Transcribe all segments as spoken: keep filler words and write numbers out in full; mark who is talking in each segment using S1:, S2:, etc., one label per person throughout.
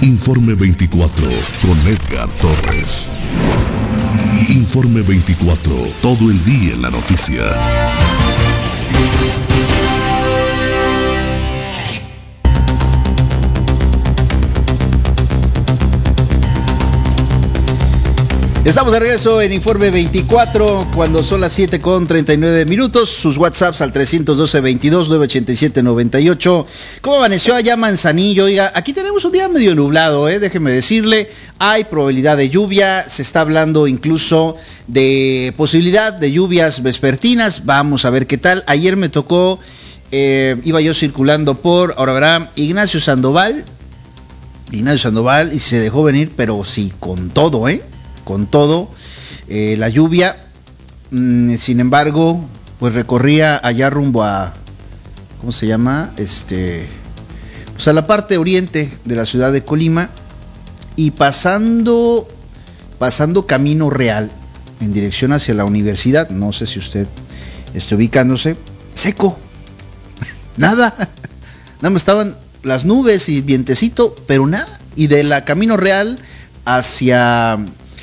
S1: Informe veinticuatro con Edgar Torres. Informe veinticuatro, todo el día en la noticia.
S2: Estamos de regreso en Informe veinticuatro, cuando son las siete con treinta y nueve minutos. Sus WhatsApps al trescientos doce, veintidós, novecientos ochenta y siete, noventa y ocho. ¿Cómo amaneció allá Manzanillo? Oiga, aquí tenemos un día medio nublado, eh, déjeme decirle. Hay probabilidad de lluvia, se está hablando incluso de posibilidad de lluvias vespertinas. Vamos a ver qué tal. Ayer me tocó, eh, iba yo circulando por, ahora verá, Ignacio Sandoval. Ignacio Sandoval, y se dejó venir, pero sí, con todo, ¿eh? Con todo, eh, la lluvia, mmm, sin embargo, pues recorría allá rumbo a, ¿cómo se llama? Este, pues a la parte oriente de la ciudad de Colima, y pasando, pasando Camino Real, en dirección hacia la universidad, no sé si usted esté ubicándose, seco, nada, nada más estaban las nubes y vientecito, pero nada, y de la Camino Real hacia...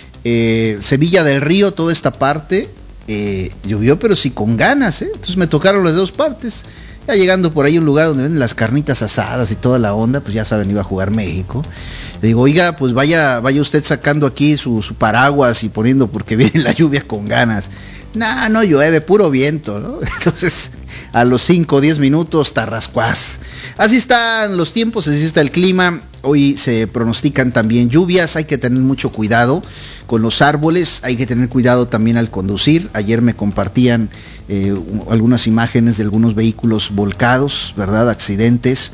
S2: Eh, Sevilla del Río, toda esta parte, eh, llovió, pero sí con ganas, ¿eh? Entonces me tocaron las dos partes. Ya llegando por ahí a un lugar donde venden las carnitas asadas y toda la onda, pues ya saben, iba a jugar México. Le digo, oiga, pues vaya, vaya usted sacando aquí su, su paraguas y poniendo, porque viene la lluvia con ganas. Nah, no llueve, puro viento, ¿no? Entonces, a los cinco o diez minutos, tarrascuás. Así están los tiempos, así está el clima. Hoy se pronostican también lluvias, hay que tener mucho cuidado con los árboles, hay que tener cuidado también al conducir. Ayer me compartían eh, algunas imágenes de algunos vehículos volcados, ¿verdad? Accidentes.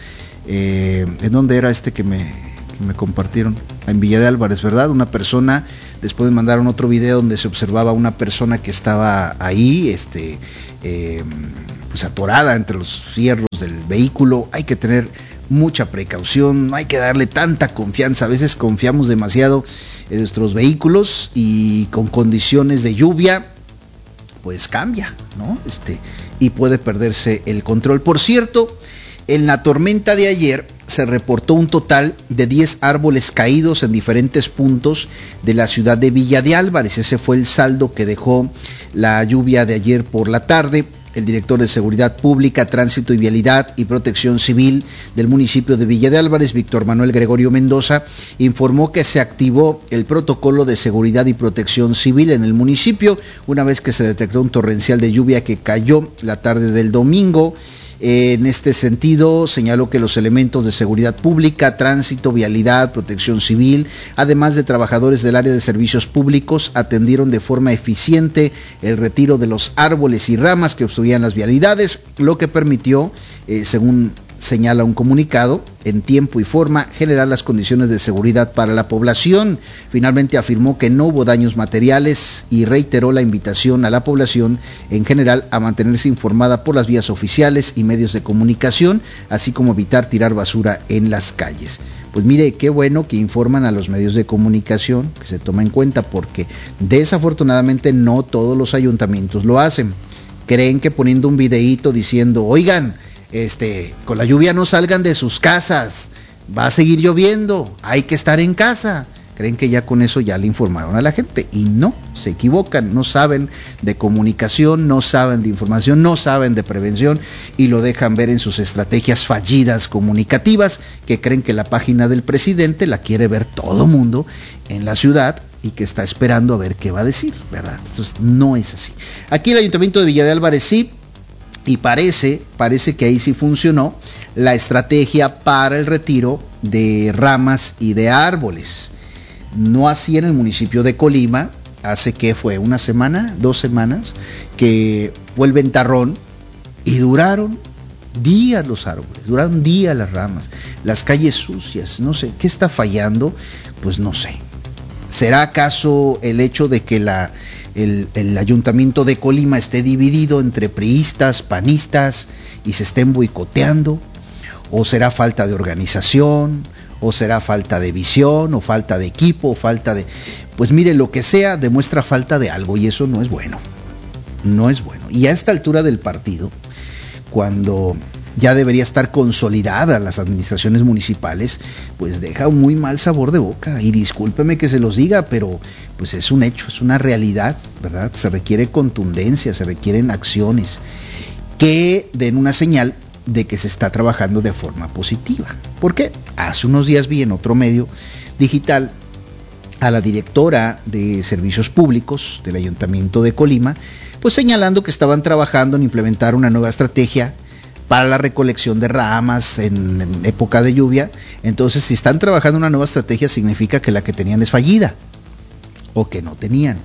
S2: Eh, ¿En dónde era este que me, que me compartieron? En Villa de Álvarez, ¿verdad? Una persona, después me mandaron otro video donde se observaba una persona que estaba ahí, este... Eh, pues atorada entre los fierros del vehículo. Hay que tener mucha precaución, no hay que darle tanta confianza. A veces confiamos demasiado en nuestros vehículos y con condiciones de lluvia pues cambia, ¿no? Este, y puede perderse el control. Por cierto, en la tormenta de ayer se reportó un total de diez árboles caídos en diferentes puntos de la ciudad de Villa de Álvarez. Ese fue el saldo que dejó la lluvia de ayer por la tarde. El director de Seguridad Pública, Tránsito y Vialidad y Protección Civil del municipio de Villa de Álvarez, Víctor Manuel Gregorio Mendoza, informó que se activó el protocolo de seguridad y protección civil en el municipio una vez que se detectó un torrencial de lluvia que cayó la tarde del domingo. En este sentido, señaló que los elementos de seguridad pública, tránsito, vialidad, protección civil, además de trabajadores del área de servicios públicos, atendieron de forma eficiente el retiro de los árboles y ramas que obstruían las vialidades, lo que permitió, eh, según señala un comunicado, en tiempo y forma generar las condiciones de seguridad para la población. Finalmente afirmó que no hubo daños materiales y reiteró la invitación a la población en general a mantenerse informada por las vías oficiales y medios de comunicación, así como evitar tirar basura en las calles. Pues mire, qué bueno que informan a los medios de comunicación, que se toma en cuenta, porque desafortunadamente no todos los ayuntamientos lo hacen. Creen que poniendo un videíto diciendo, oigan, Este, con la lluvia no salgan de sus casas, va a seguir lloviendo, hay que estar en casa. Creen que ya con eso ya le informaron a la gente, y no, se equivocan, no saben de comunicación, no saben de información, no saben de prevención, y lo dejan ver en sus estrategias fallidas comunicativas, que creen que la página del presidente la quiere ver todo mundo en la ciudad, y que está esperando a ver qué va a decir, ¿verdad? Entonces no es así. Aquí el Ayuntamiento de Villa de Álvarez sí, y parece, parece que ahí sí funcionó la estrategia para el retiro de ramas y de árboles. No así en el municipio de Colima, hace que fue una semana, dos semanas, que fue el ventarrón y duraron días los árboles, duraron días las ramas, las calles sucias, no sé, ¿qué está fallando? Pues no sé. ¿Será acaso el hecho de que la El, el ayuntamiento de Colima esté dividido entre priistas, panistas y se estén boicoteando? ¿O será falta de organización? ¿O será falta de visión? ¿O falta de equipo? ¿O falta de...? Pues mire, lo que sea demuestra falta de algo, y eso no es bueno. No es bueno. Y a esta altura del partido, cuando ya debería estar consolidada las administraciones municipales, pues deja un muy mal sabor de boca. Y discúlpeme que se los diga, pero pues es un hecho, es una realidad, ¿verdad? Se requiere contundencia, se requieren acciones que den una señal de que se está trabajando de forma positiva. ¿Por qué? Hace unos días vi en otro medio digital a la directora de Servicios Públicos del Ayuntamiento de Colima, pues señalando que estaban trabajando en implementar una nueva estrategia para la recolección de ramas en, en época de lluvia. Entonces, si están trabajando una nueva estrategia, significa que la que tenían es fallida o que no tenían.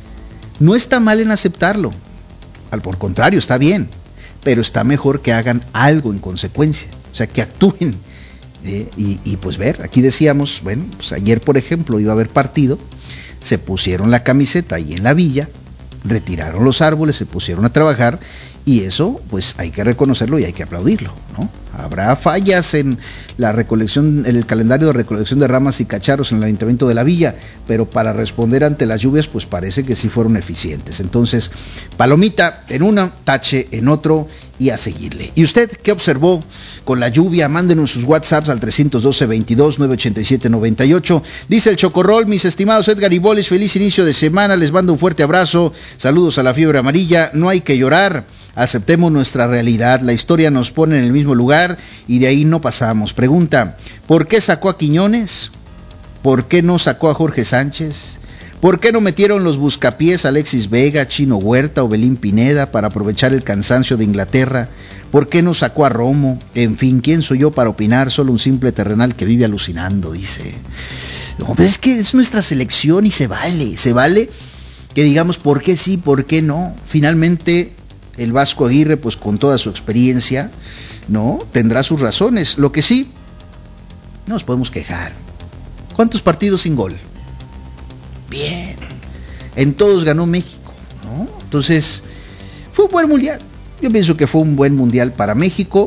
S2: No está mal en aceptarlo, al por contrario, está bien, pero está mejor que hagan algo en consecuencia, o sea, que actúen. Eh, y, y pues ver, aquí decíamos, bueno, pues ayer por ejemplo iba a haber partido, se pusieron la camiseta ahí en la villa, retiraron los árboles, se pusieron a trabajar, y eso pues hay que reconocerlo y hay que aplaudirlo, ¿no? Habrá fallas en la recolección, en el calendario de recolección de ramas y cacharros en el Ayuntamiento de la Villa, pero para responder ante las lluvias pues parece que sí fueron eficientes. Entonces, palomita en uno, tache en otro y a seguirle. ¿Y usted qué observó con la lluvia? Mándenos sus WhatsApps al trescientos doce, veintidós, novecientos ochenta y siete, noventa y ocho. Dice el Chocorrol: mis estimados Edgar y Bolis, feliz inicio de semana, les mando un fuerte abrazo, saludos a la fiebre amarilla, no hay que llorar, aceptemos nuestra realidad, la historia nos pone en el mismo lugar y de ahí no pasamos. Pregunta: ¿por qué sacó a Quiñones? ¿Por qué no sacó a Jorge Sánchez? ¿Por qué no metieron los buscapiés Alexis Vega, Chino Huerta o Belín Pineda para aprovechar el cansancio de Inglaterra? ¿Por qué no sacó a Romo? En fin, ¿quién soy yo para opinar? Solo un simple terrenal que vive alucinando, dice. No, pues es que es nuestra selección y se vale, se vale que digamos por qué sí, por qué no. Finalmente el Vasco Aguirre, pues con toda su experiencia, ¿no?, tendrá sus razones. Lo que sí, no nos podemos quejar. ¿Cuántos partidos sin gol? Bien. En todos ganó México, ¿no? Entonces, fue un buen mundial. Yo pienso que fue un buen mundial para México.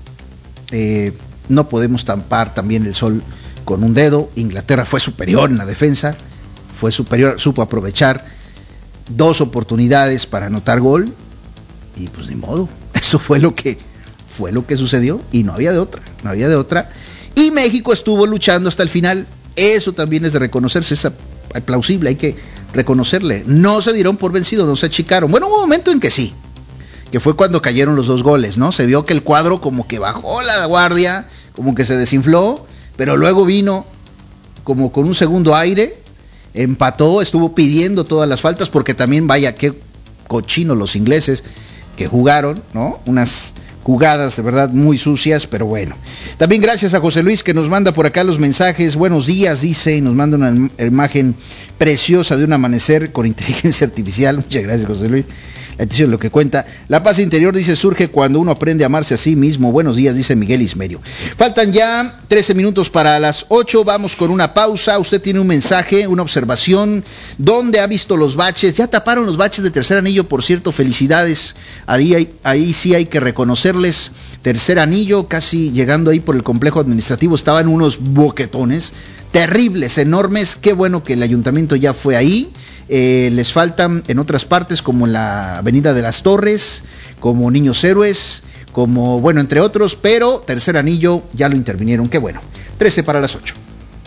S2: Eh, no podemos tampar también el sol con un dedo. Inglaterra fue superior en la defensa, fue superior, supo aprovechar dos oportunidades para anotar gol, y pues ni modo, eso fue lo que fue lo que sucedió y no había de otra, no había de otra. Y México estuvo luchando hasta el final. Eso también es de reconocerse, es plausible, hay que reconocerle. No se dieron por vencidos, no se achicaron. Bueno, hubo un momento en que sí, que fue cuando cayeron los dos goles, ¿no? Se vio que el cuadro como que bajó la guardia, como que se desinfló, pero luego vino como con un segundo aire, empató, estuvo pidiendo todas las faltas, porque también vaya qué cochinos los ingleses que jugaron, ¿no? Unas jugadas de verdad muy sucias, pero bueno. También gracias a José Luis que nos manda por acá los mensajes. Buenos días, dice, y nos manda una imagen preciosa de un amanecer con inteligencia artificial. Muchas gracias, José Luis. La atención es lo que cuenta. La paz interior, dice, surge cuando uno aprende a amarse a sí mismo. Buenos días, dice Miguel Ismerio. Faltan ya trece minutos para las ocho. Vamos con una pausa. Usted tiene un mensaje, una observación. ¿Dónde ha visto los baches? Ya taparon los baches de Tercer Anillo, por cierto. Felicidades. Ahí, hay, ahí sí hay que reconocerles. Tercer Anillo, casi llegando ahí por el complejo administrativo, estaban unos boquetones terribles, enormes. Qué bueno que el ayuntamiento ya fue ahí. Eh, les faltan en otras partes, como en la Avenida de las Torres, como Niños Héroes, como, bueno, entre otros, pero Tercer Anillo ya lo intervinieron. Qué bueno. trece para las ocho.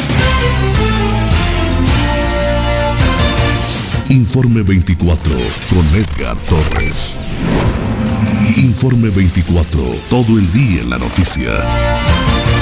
S1: Informe veinticuatro con Edgar Torres. Informe veinticuatro, todo el día en la noticia.